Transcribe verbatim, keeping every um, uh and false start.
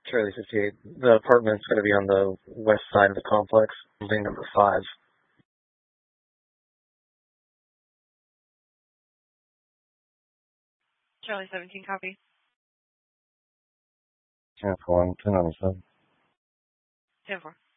Charlie fifty-eight. The apartment's going to be on the west side of the complex, building number five. Charlie seventeen, copy. ten four, ten on the side. ten four.